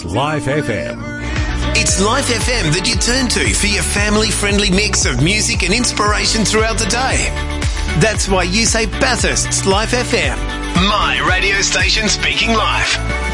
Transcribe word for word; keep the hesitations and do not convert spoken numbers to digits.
Life F M. It's Life F M that you turn to for your family-friendly mix of music and inspiration throughout the day. That's why you say Bathurst's Life F M. My radio station speaking life.